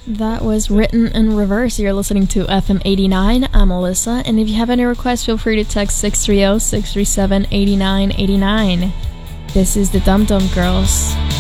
That was Written in Reverse. You're listening to FM 89. I'm Alyssa, and if you have any requests, feel free to text 630-637-8989. This is the Dum Dum Girls.